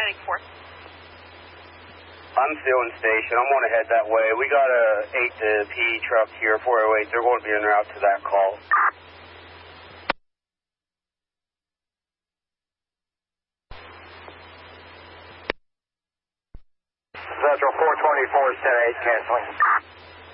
paramedic 4. I'm still in station. I'm going to head that way. We got a 8 to P truck here, 408. They're going to be en route to that call. Central 424, 10-8, canceling.